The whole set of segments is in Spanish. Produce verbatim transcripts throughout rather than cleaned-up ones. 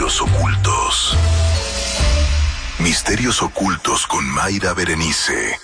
Misterios ocultos. Misterios ocultos con Mayra Berenice.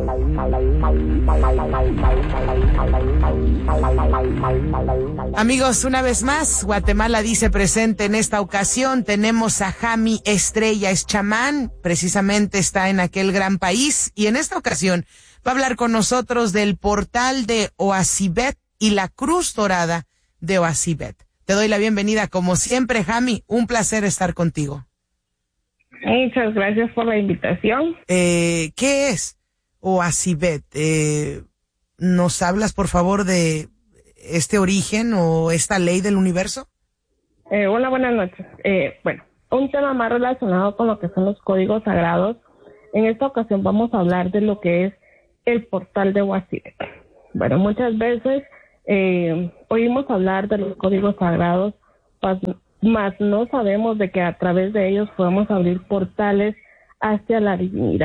Amigos, una vez más, Guatemala dice presente en esta ocasión. Tenemos a Jami Estrella, es chamán, precisamente está en aquel gran país, y en esta ocasión va a hablar con nosotros del portal de Oasibet y la Cruz Dorada de Oasibet. Te doy la bienvenida, como siempre, Jami, un placer estar contigo. Muchas gracias por la invitación. Eh, ¿qué es Oasibet? Eh, ¿Nos hablas, por favor, de este origen o esta ley del universo? Eh, hola, buenas noches. Eh, bueno, un tema más relacionado con lo que son los códigos sagrados. En esta ocasión vamos a hablar de lo que es el portal de Oasibet. Bueno, muchas veces eh, oímos hablar de los códigos sagrados, pues, más no sabemos de que a través de ellos podemos abrir portales hacia la divinidad.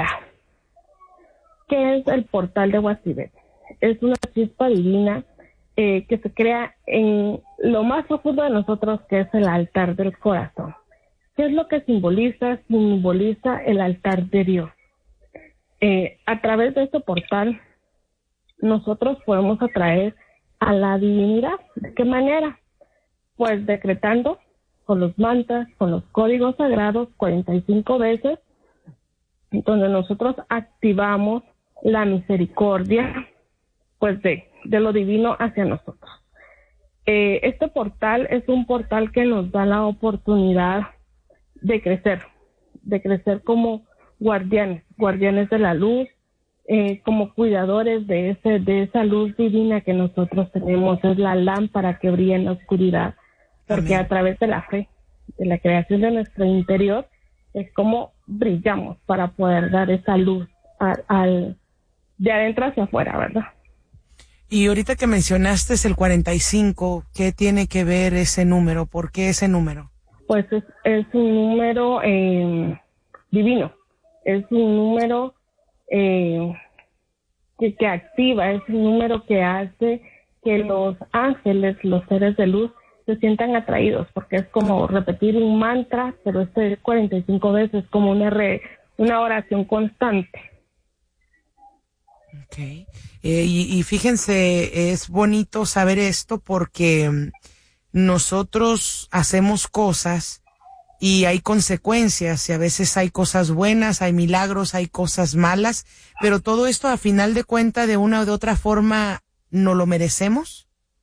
¿Qué es el portal de Oasibet? Es una chispa divina eh, que se crea en lo más profundo de nosotros, que es el altar del corazón. ¿Qué es lo que simboliza? Simboliza el altar de Dios. Eh, a través de este portal, nosotros podemos atraer a la divinidad. ¿De qué manera? Pues decretando con los mantras, con los códigos sagrados, cuarenta y cinco veces, donde nosotros activamos la misericordia, pues de, de lo divino hacia nosotros. Eh, este portal es un portal que nos da la oportunidad de crecer, de crecer como guardianes, guardianes de la luz, eh, como cuidadores de ese, de esa luz divina que nosotros tenemos. Es la lámpara que brilla en la oscuridad. Porque a través de la fe, de la creación de nuestro interior, es como brillamos para poder dar esa luz al, al, de adentro hacia afuera, ¿verdad? Y ahorita que mencionaste es el cuarenta y cinco, ¿qué tiene que ver ese número? ¿Por qué ese número? Pues es, es un número eh, divino, es un número eh, que, que activa, es un número que hace que los ángeles, los seres de luz, se sientan atraídos, porque es como repetir un mantra, pero este es cuarenta y cinco veces, como una re, una oración constante. Okay. Eh, y, y fíjense, es bonito saber esto porque nosotros hacemos cosas y hay consecuencias, y a veces hay cosas buenas, hay milagros, hay cosas malas, pero todo esto a final de cuentas, de una o de otra forma, ¿no lo merecemos?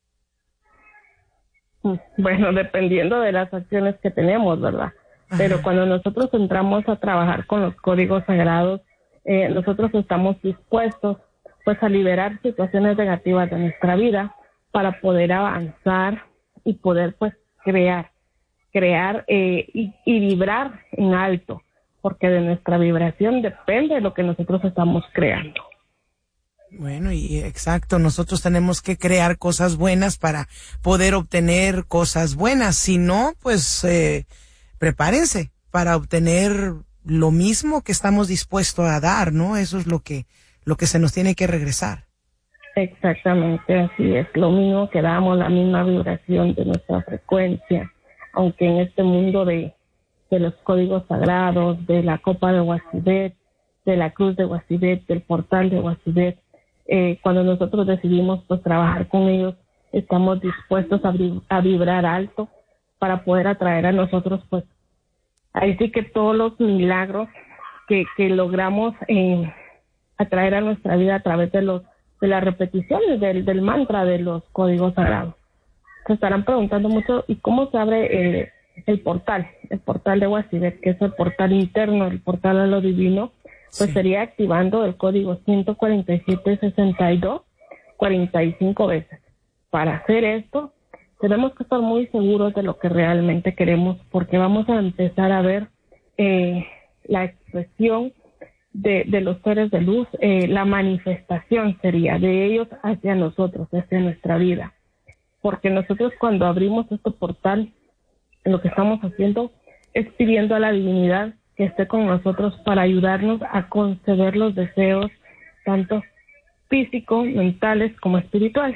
Bueno, dependiendo de las acciones que tenemos, ¿verdad? Ajá. Pero cuando nosotros entramos a trabajar con los códigos sagrados, eh, nosotros estamos dispuestos, pues, a liberar situaciones negativas de nuestra vida para poder avanzar y poder, pues, crear, crear eh, y, y vibrar en alto, porque de nuestra vibración depende de lo que nosotros estamos creando. Bueno, y exacto, nosotros tenemos que crear cosas buenas para poder obtener cosas buenas. Si no, pues eh, prepárense para obtener lo mismo que estamos dispuestos a dar, ¿no? Eso es lo que lo que se nos tiene que regresar. Exactamente, así es. Lo mismo que damos, la misma vibración de nuestra frecuencia, aunque en este mundo de, de los códigos sagrados, de la copa de Oasibet, de la cruz de Oasibet, del portal de Oasibet, Eh, cuando nosotros decidimos pues trabajar con ellos, estamos dispuestos a, a vibrar alto para poder atraer a nosotros pues ahí sí que todos los milagros que, que logramos eh, atraer a nuestra vida a través de los de las repeticiones del, del mantra de los códigos sagrados. Se estarán preguntando mucho, ¿y cómo se abre el, el portal? El portal de Oasibet, que es el portal interno, el portal a lo divino. Pues sí. Sería activando el código ciento cuarenta y siete sesenta y dos cuarenta y cinco veces. Para hacer esto, tenemos que estar muy seguros de lo que realmente queremos, porque vamos a empezar a ver eh, la expresión de, de los seres de luz, eh, la manifestación sería de ellos hacia nosotros, hacia nuestra vida. Porque nosotros cuando abrimos este portal, lo que estamos haciendo es pidiendo a la divinidad que esté con nosotros para ayudarnos a conceder los deseos, tanto físicos, mentales como espirituales.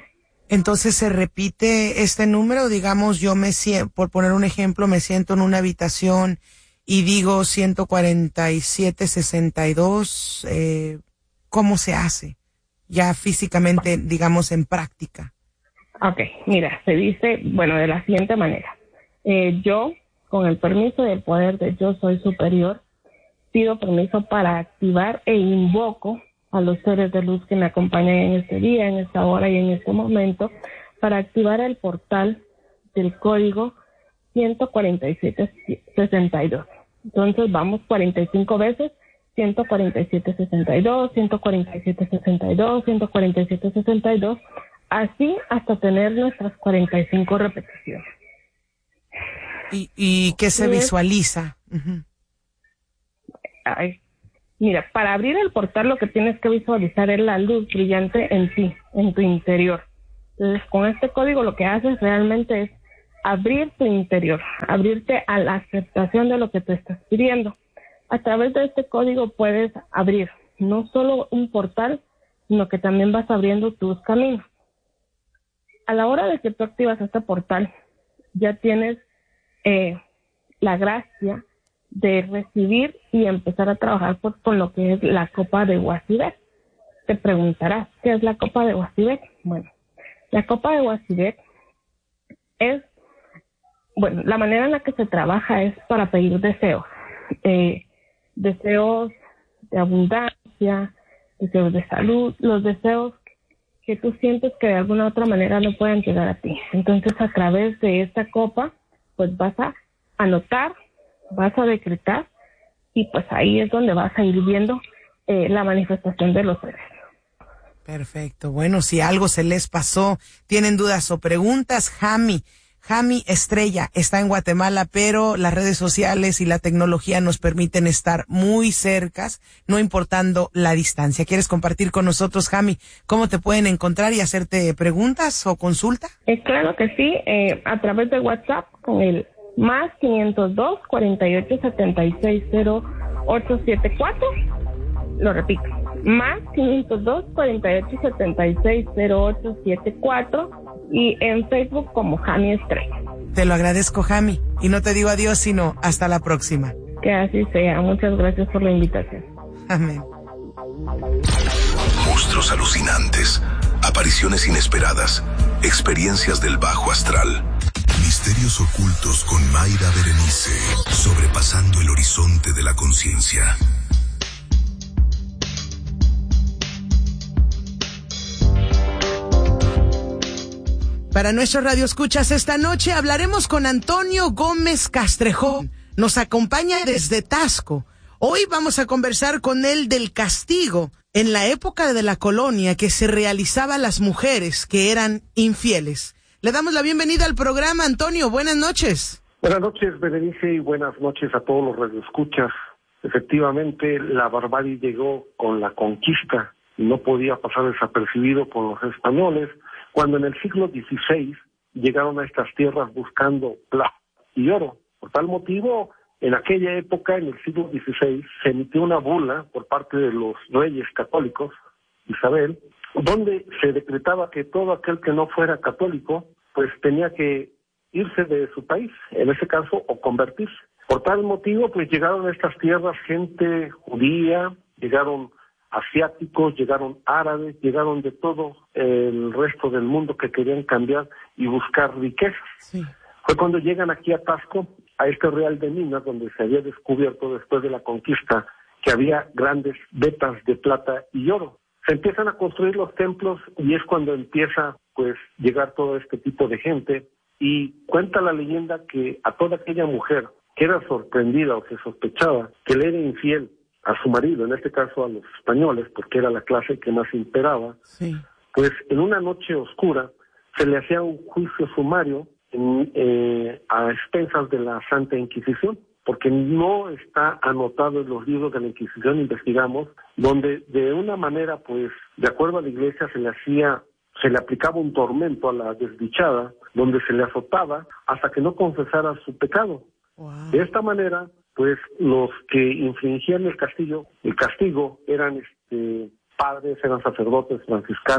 Entonces se repite este número, digamos, yo me siento, por poner un ejemplo, me siento en una habitación y digo ciento cuarenta y siete sesenta y dos, eh, ¿cómo se hace? Ya físicamente, digamos, en práctica. Ok, mira, se dice, bueno, de la siguiente manera. Eh, yo, con el permiso y el poder de yo soy superior, pido permiso para activar e invoco a los seres de luz que me acompañan en este día, en esta hora y en este momento, para activar el portal del código ciento cuarenta y siete sesenta y dos. Entonces vamos cuarenta y cinco veces, ciento cuarenta y siete sesenta y dos, ciento cuarenta y siete sesenta y dos, ciento cuarenta y siete sesenta y dos, así hasta tener nuestras cuarenta y cinco repeticiones. ¿Y, y qué se visualiza? Uh-huh. Ay, mira, para abrir el portal lo que tienes que visualizar es la luz brillante en ti, en tu interior. Entonces, con este código lo que haces realmente es abrir tu interior, abrirte a la aceptación de lo que te estás pidiendo. A través de este código puedes abrir no solo un portal, sino que también vas abriendo tus caminos. A la hora de que tú activas este portal, ya tienes eh, la gracia de recibir y empezar a trabajar por, con lo que es la copa de Huatzibet. Te preguntarás, ¿qué es la copa de Huatzibet? Bueno, la copa de Huatzibet es, bueno, la manera en la que se trabaja es para pedir deseos, eh, deseos de abundancia, deseos de salud, los deseos que tú sientes que de alguna u otra manera no pueden llegar a ti. Entonces, a través de esta copa, pues vas a anotar, vas a decretar, y pues ahí es donde vas a ir viendo eh, la manifestación de los seres. Perfecto. Bueno, si algo se les pasó, tienen dudas o preguntas, Jami, Jami Estrella está en Guatemala, pero las redes sociales y la tecnología nos permiten estar muy cercas, no importando la distancia. ¿Quieres compartir con nosotros, Jami, cómo te pueden encontrar y hacerte preguntas o consulta? Eh, claro que sí, eh, a través de WhatsApp con el más quinientos dos, cuarenta y ocho, setenta y seis, cero ocho siete cuatro. Lo repito, más quinientos dos, cuarenta y ocho, setenta y seis, cero ocho siete cuatro, y en Facebook como Jami Estrella. Te lo agradezco, Jami, y no te digo adiós, sino hasta la próxima. Que así sea. Muchas gracias por la invitación. Amén. Monstruos alucinantes, apariciones inesperadas, experiencias del bajo astral. Misterios ocultos con Mayra Berenice, sobrepasando el horizonte de la conciencia. Para nuestros radioescuchas esta noche hablaremos con Antonio Gómez Castrejón. Nos acompaña desde Tasco. Hoy vamos a conversar con él del castigo en la época de la colonia que se realizaba a las mujeres que eran infieles. Le damos la bienvenida al programa, Antonio. Buenas noches. Buenas noches, Berenice, y buenas noches a todos los radioescuchas. Efectivamente, la barbarie llegó con la conquista y no podía pasar desapercibido por los españoles, cuando en el siglo dieciséis llegaron a estas tierras buscando plata y oro. Por tal motivo, en aquella época, en el siglo dieciséis, se emitió una bula por parte de los reyes católicos, Isabel, donde se decretaba que todo aquel que no fuera católico, pues tenía que irse de su país, en ese caso, o convertirse. Por tal motivo, pues llegaron a estas tierras gente judía, llegaron asiáticos, llegaron árabes, llegaron de todo el resto del mundo que querían cambiar y buscar riquezas. Sí. Fue cuando llegan aquí a Tasco, a este Real de Minas, donde se había descubierto después de la conquista que había grandes vetas de plata y oro. Se empiezan a construir los templos y es cuando empieza pues llegar todo este tipo de gente, y cuenta la leyenda que a toda aquella mujer que era sorprendida o que sospechaba que le era infiel a su marido, en este caso a los españoles, porque era la clase que más imperaba, sí, pues en una noche oscura se le hacía un juicio sumario en, eh, a expensas de la Santa Inquisición, porque no está anotado en los libros de la Inquisición, investigamos, donde de una manera, pues, de acuerdo a la Iglesia, se le hacía, se le aplicaba un tormento a la desdichada, donde se le azotaba hasta que no confesara su pecado. Wow. De esta manera, pues, los que infringían el castigo, el castigo eran este, padres, eran sacerdotes franciscanos,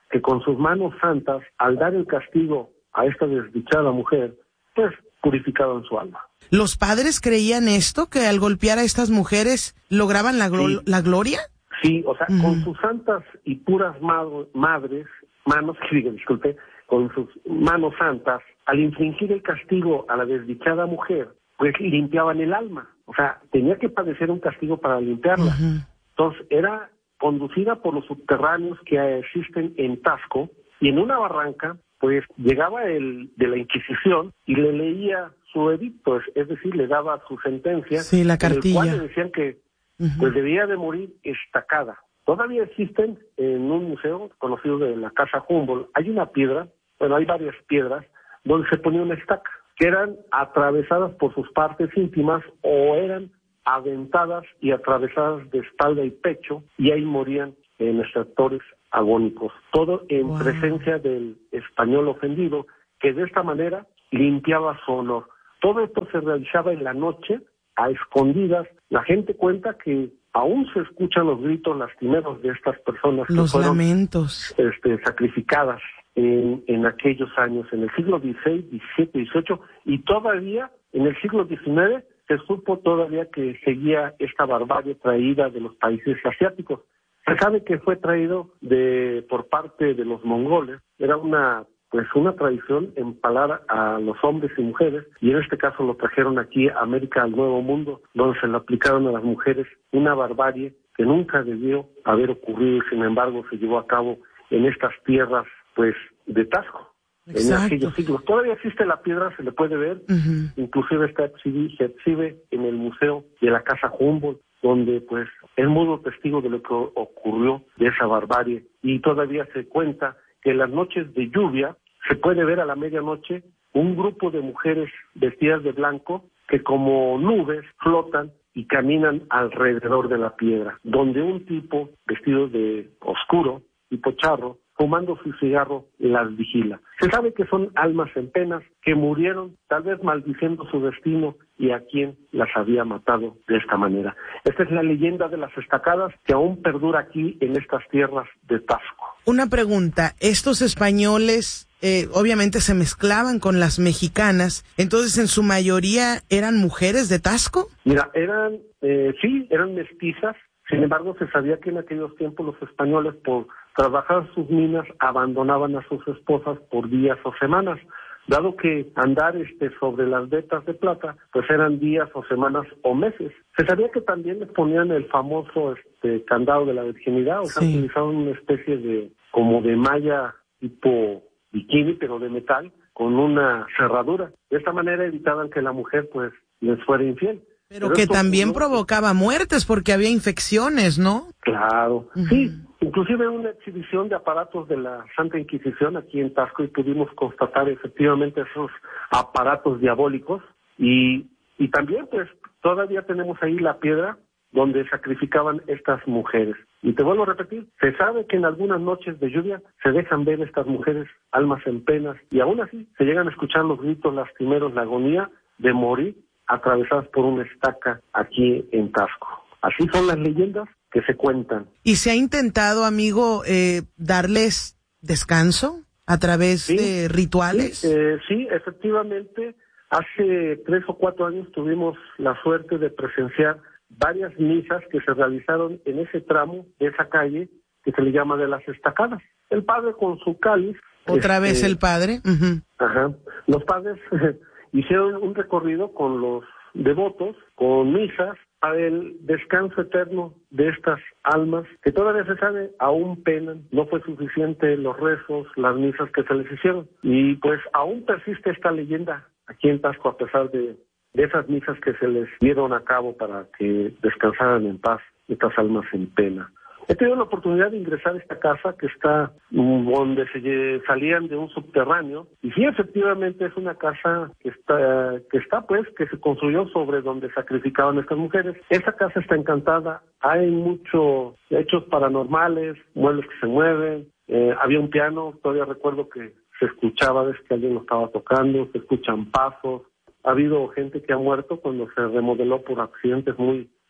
que con sus manos santas, al dar el castigo a esta desdichada mujer, pues purificaban su alma. ¿Los padres creían esto, que al golpear a estas mujeres lograban la, glo- Sí. la gloria? Sí, o sea, Uh-huh. con sus santas y puras ma- madres, manos, diga, disculpe, con sus manos santas, al infligir el castigo a la desdichada mujer, pues limpiaban el alma. O sea, tenía que padecer un castigo para limpiarla. Uh-huh. Entonces, era conducida por los subterráneos que existen en Taxco, y en una barranca, pues llegaba el de la Inquisición y le leía su edicto, es, es decir, le daba su sentencia, Sí, la cartilla. en el cual le decían que Uh-huh. pues debía de morir estacada. Todavía existen en un museo conocido de la Casa Humboldt, hay una piedra, bueno, hay varias piedras, donde se ponía una estaca, que eran atravesadas por sus partes íntimas o eran aventadas y atravesadas de espalda y pecho, y ahí morían en extractores agónicos. Todo en Wow. presencia del español ofendido, que de esta manera limpiaba su honor. Todo esto se realizaba en la noche, a escondidas. La gente cuenta que aún se escuchan los gritos lastimeros de estas personas que Los fueron lamentos. este, sacrificadas en, en aquellos años, en el siglo dieciséis, diecisiete, dieciocho, y todavía en el siglo diecinueve se supo todavía que seguía esta barbarie traída de los países asiáticos. Se sabe que fue traído de por parte de los mongoles, era una pues una tradición empalar a los hombres y mujeres, y en este caso lo trajeron aquí a América, al Nuevo Mundo, donde se lo aplicaron a las mujeres, una barbarie que nunca debió haber ocurrido, y sin embargo se llevó a cabo en estas tierras pues de Taxco. En aquellos siglos. Todavía existe la piedra, se le puede ver, Uh-huh. inclusive está exhibi- se exhibe en el museo de la Casa Humboldt, donde pues es mudo testigo de lo que ocurrió, de esa barbarie, y todavía se cuenta que en las noches de lluvia se puede ver a la medianoche un grupo de mujeres vestidas de blanco que como nubes flotan y caminan alrededor de la piedra, donde un tipo vestido de oscuro, tipo charro, fumando su cigarro, las vigila. Se sabe que son almas en penas que murieron, tal vez maldiciendo su destino y a quien las había matado de esta manera. Esta es la leyenda de las estacadas que aún perdura aquí en estas tierras de Taxco. Una pregunta, estos españoles eh, obviamente se mezclaban con las mexicanas, entonces en su mayoría eran mujeres de Taxco. Mira, eran, eh, sí, eran mestizas. Sin embargo, se sabía que en aquellos tiempos los españoles, por trabajar sus minas, abandonaban a sus esposas por días o semanas, dado que andar este sobre las vetas de plata, pues eran días o semanas o meses. Se sabía que también les ponían el famoso este candado de la virginidad, o sea, Sí. utilizaban una especie de, como de malla tipo bikini, pero de metal, con una cerradura. De esta manera evitaban que la mujer, pues, les fuera infiel. Pero, Pero que también ocurrió... provocaba muertes porque había infecciones, ¿no? Claro, Uh-huh. Sí, inclusive una exhibición de aparatos de la Santa Inquisición aquí en Taxco y pudimos constatar efectivamente esos aparatos diabólicos y, y también pues todavía tenemos ahí la piedra donde sacrificaban estas mujeres. Y te vuelvo a repetir, se sabe que en algunas noches de lluvia se dejan ver estas mujeres almas en penas y aún así se llegan a escuchar los gritos lastimeros, la agonía de morir atravesadas por una estaca aquí en Taxco. Así son las leyendas que se cuentan. ¿Y se ha intentado, amigo, eh, darles descanso a través sí, de rituales? Sí, eh, sí, efectivamente, hace tres o cuatro años tuvimos la suerte de presenciar varias misas que se realizaron en ese tramo de esa calle que se le llama de las estacadas. El padre con su cáliz. ¿Otra este, vez el padre? Uh-huh. Ajá. Los padres hicieron un recorrido con los devotos, con misas, para el descanso eterno de estas almas, que todavía se sabe, aún penan, no fue suficiente los rezos, las misas que se les hicieron, y pues aún persiste esta leyenda aquí en Taxco a pesar de, de esas misas que se les dieron a cabo para que descansaran en paz estas almas en pena. He tenido la oportunidad de ingresar a esta casa que está donde se salían de un subterráneo y sí, efectivamente es una casa que está, que está pues, que se construyó sobre donde sacrificaban a estas mujeres. Esta casa está encantada, hay muchos hechos paranormales, muebles que se mueven, eh, había un piano, todavía recuerdo que se escuchaba desde que alguien lo estaba tocando, se escuchan pasos, ha habido gente que ha muerto cuando se remodeló por accidentes muy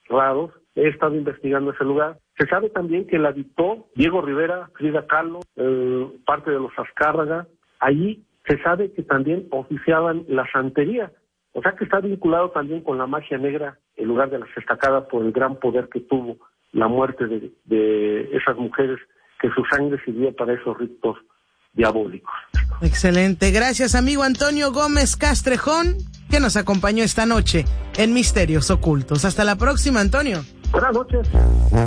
raros. He estado investigando ese lugar. Se sabe también que la dictó Diego Rivera, Frida Kahlo, eh, parte de los Azcárraga. Allí se sabe que también oficiaban la santería. O sea que está vinculado también con la magia negra, en lugar de las estacadas, por el gran poder que tuvo la muerte de, de esas mujeres, que su sangre sirvió para esos ritos diabólicos. Excelente. Gracias, amigo Antonio Gómez Castrejón, que nos acompañó esta noche en Misterios Ocultos. Hasta la próxima, Antonio. Buenas noches.